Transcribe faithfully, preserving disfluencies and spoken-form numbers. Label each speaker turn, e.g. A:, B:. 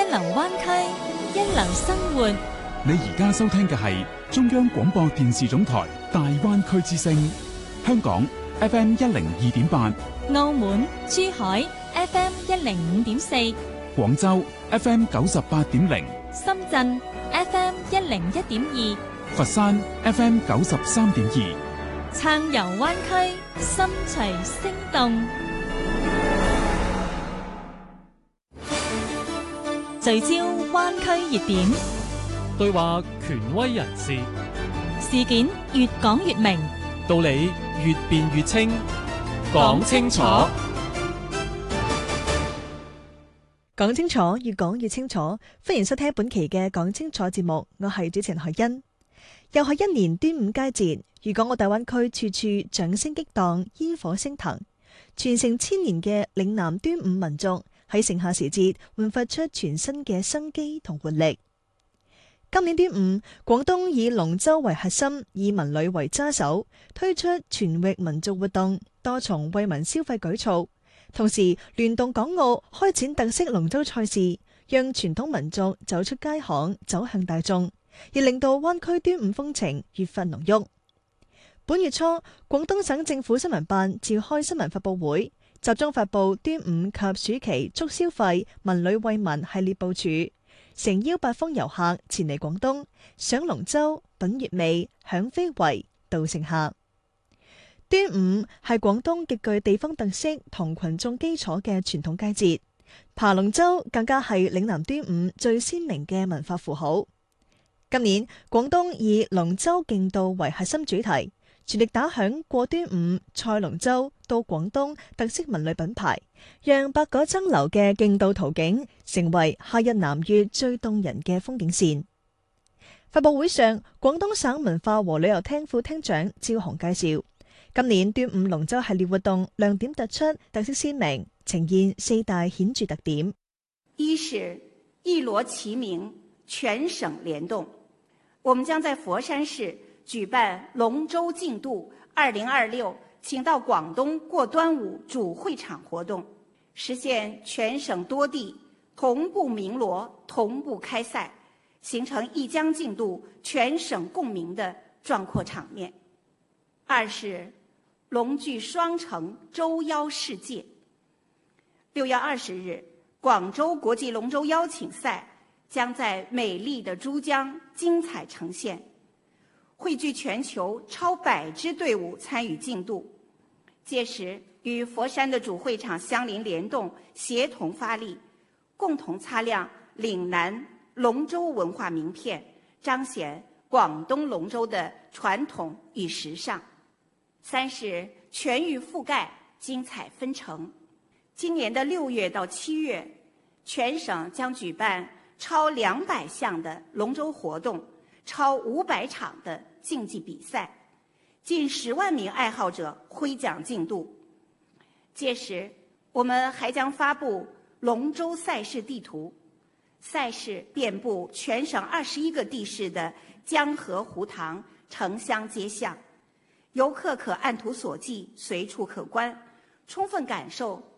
A: 流灣區，一流生活。
B: 你而家收聽嘅係中央廣播電視總台大灣區之聲，香港 F M 一零二點八，
A: 澳門、珠海 F M 一零五點四，
B: 廣州 F M 九十八點零，
A: 深圳 F M 一零一點二，
B: 佛山 F M 九十三點二。
A: 撐遊灣區，心隨聲動。聚焦灣區熱點，
C: 對話權威人士，
A: 事件越講越明，
C: 道理越辯越清，講清楚，
D: 講清楚，越講越清楚。歡迎收聽本期嘅講清楚節目，我係主持人海欣。又係一年端午佳節，粵港澳大灣區處處掌聲激盪，煙火升騰，傳承千年嘅嶺南端午民俗喺盛夏時節煥發出全新嘅生機同活力。今年端午，廣東以龍舟為核心，以文旅為揸手，推出全域民族活動，多重惠民消費舉措，同時聯動港澳開展特色龍舟賽事，讓傳統民族走出街巷，走向大眾，亦令到灣區端午風情越發濃郁。本月初，廣東省政府新聞辦召開新聞發佈會，集中發佈端午及暑期促消費文旅惠民系列部署，誠邀八方遊客前嚟廣東賞龍舟、品粵味、享非遺、道盛夏。端午係廣東極具地方特色同群眾基礎嘅傳統佳節，爬龍舟更加係嶺南端午最鮮明嘅文化符號。今年廣東以龍舟競渡為核心主題，全力打響過端午賽龍舟到廣東特色文旅品牌，讓百舸爭流嘅競渡途徑成為夏日南粵最動人嘅風景線。發佈會上，廣東省文化和旅遊廳副廳長趙紅介紹，今年端午龍舟系列活動亮點突出，特色鮮明，呈現四大顯著特點。
E: 一是一鑼齊鳴，全省聯動，我們將在佛山市舉辦龍舟競渡二零二六，請到廣東過端午主會場活動，實現全省多地同步鳴鑼、同步開賽，形成一江競渡、全省共鳴的壯闊場面。二是龍踞雙城，舟邀世界。六月二十日，廣州國際龍舟邀請賽將在美麗的珠江精彩呈現，匯聚全球超百支隊伍參與競渡，屆時與佛山的主會場相鄰聯動，協同發力，共同擦亮嶺南龍舟文化名片，彰顯廣東龍舟的傳統與時尚。三是全域覆蓋，精彩紛呈。今年的六月到七月，全省將舉辦超兩百項的龍舟活動，超五百場的競技比賽，近十萬名愛好者揮槳競渡。屆時，我們還將發布龍舟賽事地圖，賽事遍布全省二十一個地市的江河湖塘、城鄉街巷，遊客可按圖索驥，隨處可觀，充分感受